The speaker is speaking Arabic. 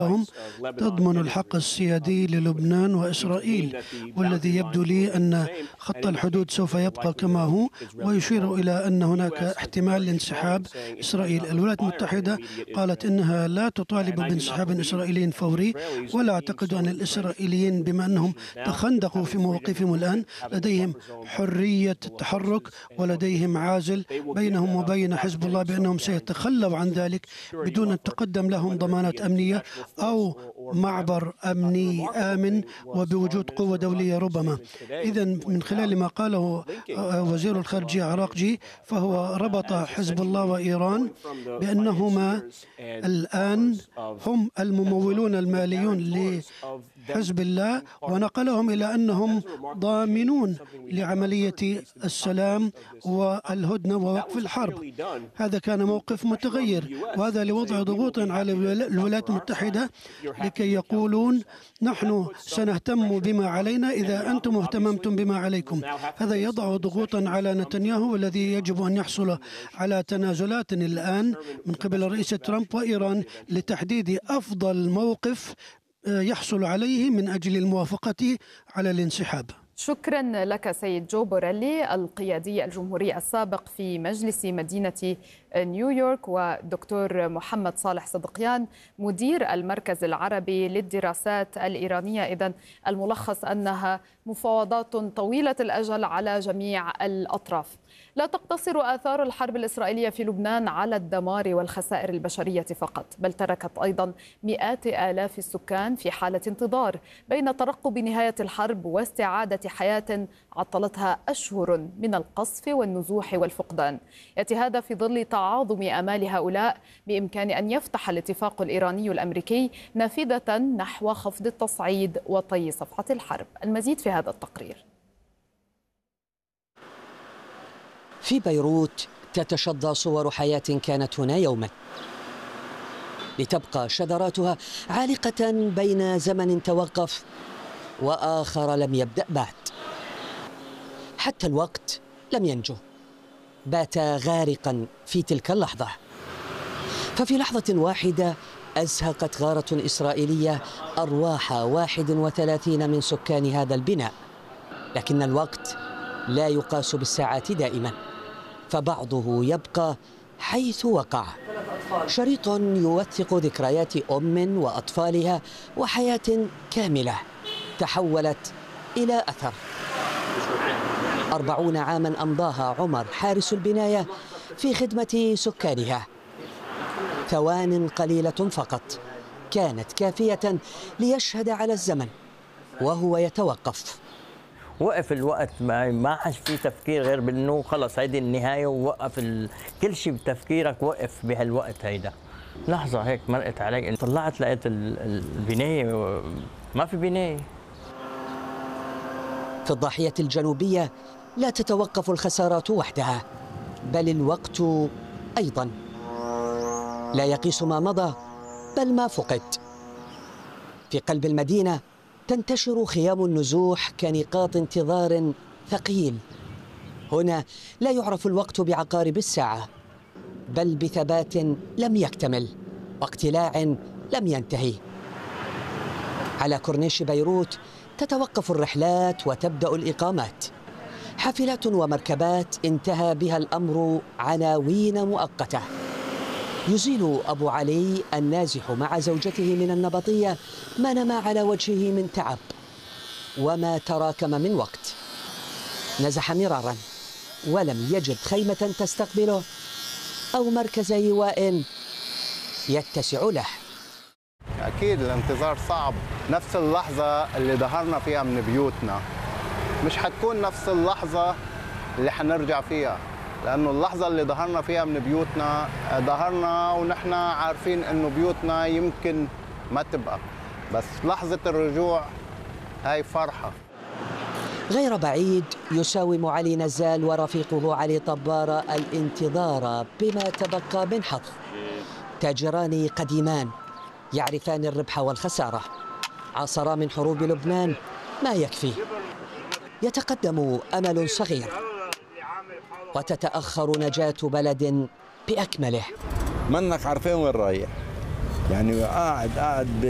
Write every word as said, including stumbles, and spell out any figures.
هم تضمن الحق السيادي للبنان وإسرائيل، والذي يبدو لي أن خط الحدود سوف يبقى كما هو، ويشير إلى أن هناك احتمال لانسحاب إسرائيل. الولايات المتحدة قالت إنها لا تطالب بانسحاب إسرائيلي فوري، ولا أعتقد أن الإسرائيليين بما أنهم تخندقوا في مواقفهم الآن لديهم حرية التحرك، ولديهم عازل بينهم وبين حزب الله بأنهم سيتخلوا عن ذلك بدون أن تقدم لهم ضمانات أمنية أو معبر أمني آمن وبوجود قوة دولية ربما. إذن من خلال ما قاله وزير الخارجية عراقجي، فهو ربط حزب الله وإيران بأنهما الآن هم الممولون الماليون لحزب الله، ونقلهم إلى أنهم ضامنون لعملية السلام والهدنة ووقف الحرب. هذا كان موقف متغير، وهذا لوضع ضغوط على الولايات المتحدة لكي يقولون نحن سنهتم بما علينا إذا أنتم اهتممتم بما عليكم. هذا يضع ضغوطا على نتنياهو، والذي يجب أن يحصل على تنازلات الآن من قبل الرئيس ترامب وإيران لتحديد أفضل موقف يحصل عليه من أجل الموافقة على الانسحاب. شكرا لك سيد جو بوريلي، القيادي الجمهوري السابق في مجلس مدينة نيويورك، ودكتور محمد صالح صدقيان مدير المركز العربي للدراسات الإيرانية. إذن الملخص أنها مفاوضات طويلة الأجل على جميع الأطراف. لا تقتصر آثار الحرب الإسرائيلية في لبنان على الدمار والخسائر البشرية فقط، بل تركت أيضا مئات آلاف السكان في حالة انتظار بين ترقب نهاية الحرب واستعادة حياة عطلتها أشهر من القصف والنزوح والفقدان. يأتي هذا في ظل تعاظم آمال هؤلاء بإمكان أن يفتح الاتفاق الإيراني الأمريكي نافذة نحو خفض التصعيد وطي صفحة الحرب. المزيد في هذا التقرير. في بيروت تتشظى صور حياة كانت هنا يوما، لتبقى شذراتها عالقة بين زمن توقف وآخر لم يبدأ بعد. حتى الوقت لم ينجو، بات غارقا في تلك اللحظة. ففي لحظة واحدة أزهقت غارة إسرائيلية أرواح واحد وثلاثين من سكان هذا البناء. لكن الوقت لا يقاس بالساعات دائما، فبعضه يبقى حيث وقع. شريط يوثق ذكريات أم وأطفالها وحياة كاملة تحولت إلى أثر. أربعون عاما أمضاها عمر حارس البناية في خدمة سكانها. ثوان قليلة فقط كانت كافية ليشهد على الزمن وهو يتوقف. وقف الوقت، ما عادش في تفكير غير بأنه خلص هيدي النهاية، ووقف ال... كل شيء بتفكيرك وقف بهالوقت هيدا. لحظة هيك مرقت علي، طلعت لقيت البناية ما في بناية. في الضاحية الجنوبية لا تتوقف الخسارات وحدها، بل الوقت أيضا لا يقيس ما مضى بل ما فقد. في قلب المدينة تنتشر خيام النزوح كنقاط انتظار ثقيل. هنا لا يعرف الوقت بعقارب الساعة، بل بثبات لم يكتمل واقتلاع لم ينتهي. على كورنيش بيروت تتوقف الرحلات وتبدأ الإقامات. حافلات ومركبات انتهى بها الأمر عناوين مؤقتة. يزيل أبو علي النازح مع زوجته من النبطية ما نما على وجهه من تعب وما تراكم من وقت. نزح مرارا ولم يجد خيمة تستقبله أو مركز إيواء يتسع له. أكيد الانتظار صعب. نفس اللحظة اللي ظهرنا فيها من بيوتنا مش حتكون نفس اللحظة اللي حنرجع فيها، لأنه اللحظة اللي ظهرنا فيها من بيوتنا ظهرنا ونحن عارفين إنه بيوتنا يمكن ما تبقى، بس لحظة الرجوع هاي فرحة. غير بعيد يساوم علي نزال ورفيقه علي طبارة الانتظار بما تبقى من حظ. تاجران قديمان يعرفان الربح والخسارة، عاصرا من حروب لبنان ما يكفي. يتقدم أمل صغير وتتأخر نجاة بلد بأكمله. منك عارفين وين رايح، يعني قاعد قاعد